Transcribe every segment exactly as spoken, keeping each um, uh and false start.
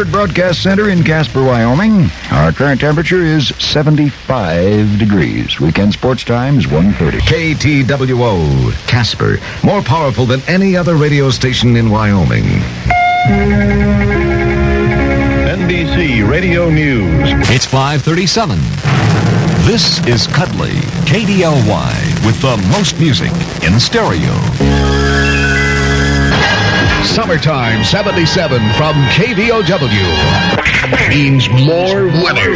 Woodward Broadcast Center in Casper, Wyoming. Our current temperature is seventy-five degrees. Weekend sports time is one thirty. K T W O, Casper. More powerful than any other radio station in Wyoming. N B C Radio News. It's five thirty-seven. This is Cuddly, K D L Y, with the most music in stereo. Summertime seventy-seven from K V O W means more weather.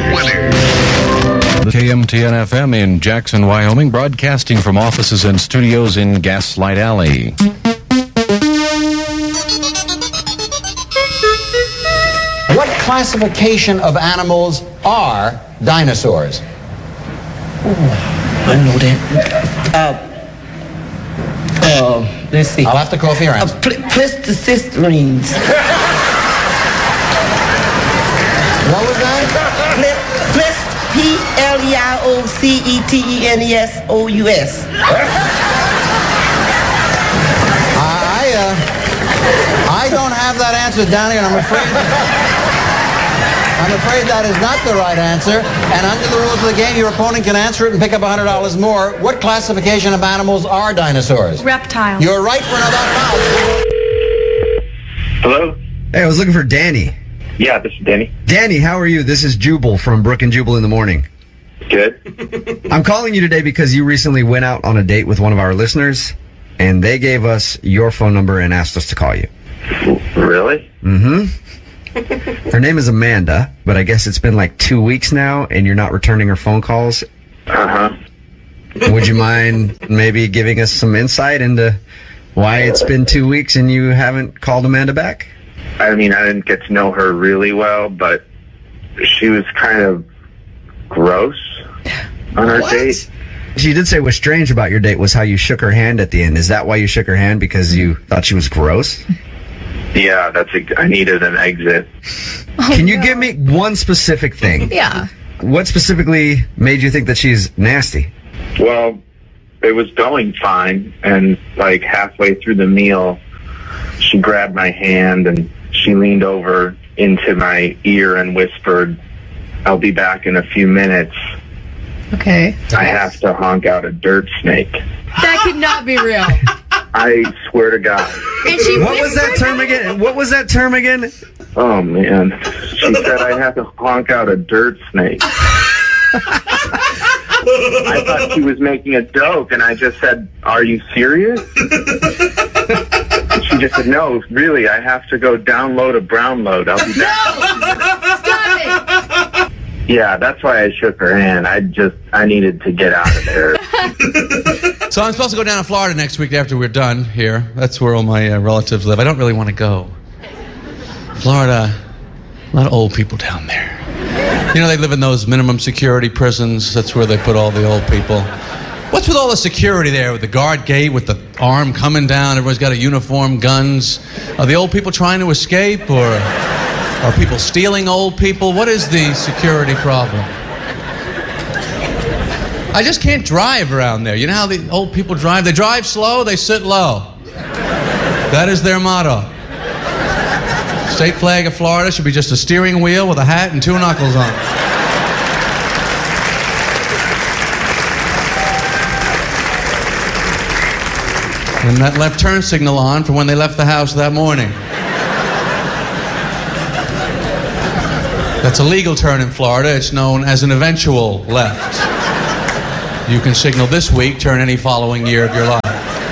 K M T N F M in Jackson, Wyoming, broadcasting from offices and studios in Gaslight Alley. What classification of animals are dinosaurs? I know that. Uh, uh, let's see. I'll have to call for your answer. Uh, pl- Pleistocystherines. What was that? Plist, P L E I O C E T E N E S O U S. I, uh, I don't have that answer down here, and I'm afraid... I'm afraid that is not the right answer, and under the rules of the game, your opponent can answer it and pick up one hundred dollars more. What classification of animals are dinosaurs? Reptiles. You're right for another pound. Hello? Hey, I was looking for Danny. Yeah, this is Danny. Danny, how are you? This is Jubal from Brook and Jubal in the Morning. Good. I'm calling you today because you recently went out on a date with one of our listeners, and they gave us your phone number and asked us to call you. Really? Mm-hmm. Her name is Amanda, but I guess it's been like two weeks now, and you're not returning her phone calls. Uh-huh. Would you mind maybe giving us some insight into why it's been two weeks and you haven't called Amanda back? I mean, I didn't get to know her really well, but she was kind of gross on our What? date. She did say what's strange about your date was how you shook her hand at the end. Is that why you shook her hand? Because you thought she was gross? Yeah, that's. A, I needed an exit. Oh, Can you no. give me one specific thing? Yeah. What specifically made you think that she's nasty? Well, it was going fine, and like halfway through the meal, she grabbed my hand and she leaned over into my ear and whispered, "I'll be back in a few minutes. Okay. I have to honk out a dirt snake." That could not be real. I swear to God. And she What was that whispered term again? What was that term again? Oh, man. She said I have to honk out a dirt snake. I thought she was making a joke, and I just said, "Are you serious?" She just said, "No, really, I have to go download a Brownload. I'll be back." Stop it. Yeah, that's why I shook her hand. I just, I needed to get out of there. So I'm supposed to go down to Florida next week after we're done here. That's where all my uh, relatives live. I don't really want to go. Florida, a lot of old people down there. You know, they live in those minimum security prisons. That's where they put all the old people. What's with all the security there, with the guard gate, with the arm coming down? Everyone's got a uniform, guns. Are the old people trying to escape, or are people stealing old people? What is the security problem? I just can't drive around there. You know how the old people drive? They drive slow, they sit low. That is their motto. State flag of Florida should be just a steering wheel with a hat and two knuckles on it. And that left turn signal on for when they left the house that morning. That's a legal turn in Florida. It's known as an eventual left. You can signal this week, turn any following year of your life.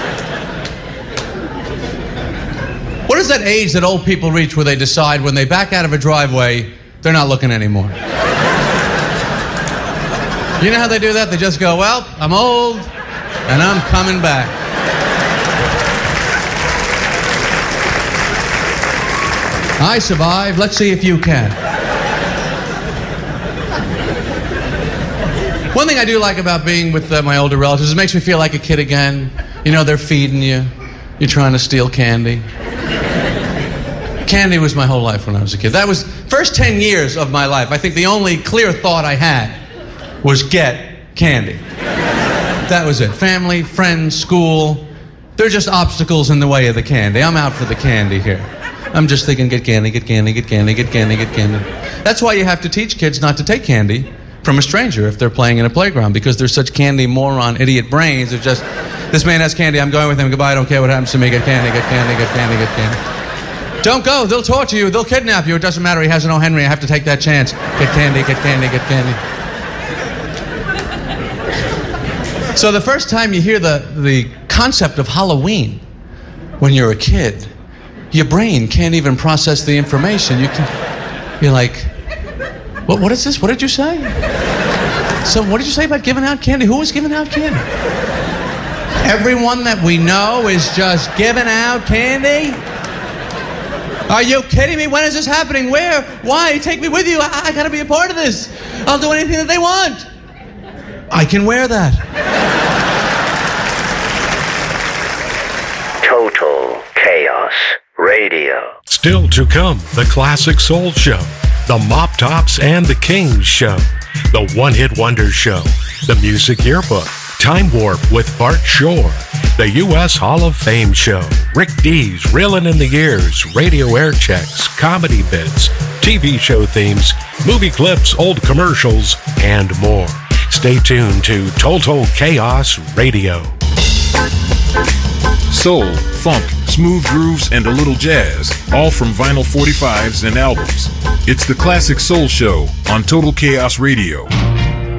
What is that age that old people reach where they decide when they back out of a driveway, they're not looking anymore? You know how they do that? They just go, "Well, I'm old, and I'm coming back." I survived. Let's see if you can. One thing I do like about being with uh, my older relatives is it makes me feel like a kid again. You know, they're feeding you. You're trying to steal candy. Candy was my whole life when I was a kid. That was first ten years of my life. I think the only clear thought I had was get candy. That was it. Family, friends, school. They're just obstacles in the way of the candy. I'm out for the candy here. I'm just thinking, get candy, get candy, get candy, get candy, get candy. That's why you have to teach kids not to take candy from a stranger if they're playing in a playground, because they're such candy moron idiot brains. It's just, this man has candy, I'm going with him, goodbye, I don't care what happens to me, get candy, get candy, get candy, get candy. Don't go, they'll torture you, they'll kidnap you, it doesn't matter, he has an O. Henry, I have to take that chance. Get candy, get candy, get candy. So the first time you hear the, the concept of Halloween when you're a kid, your brain can't even process the information. You can, you're like, what, what is this? What did you say? So what did you say about giving out candy? Who was giving out candy? Everyone that we know is just giving out candy? Are you kidding me? When is this happening? Where? Why? Take me with you. I, I gotta be a part of this. I'll do anything that they want. I can wear that. Total Chaos Radio. Still to come, the Classic Soul Show, the Mop Tops and the Kings Show, the One Hit Wonder Show, the Music Yearbook, Time Warp with Bart Shore, the U S Hall of Fame Show, Rick D's Reelin' in the Years, radio air checks, comedy bits, T V show themes, movie clips, old commercials, and more. Stay tuned to Total Chaos Radio. Soul, funk, smooth grooves, and a little jazz, all from vinyl forty-fives and albums. It's the Classic Soul Show on Total Chaos Radio.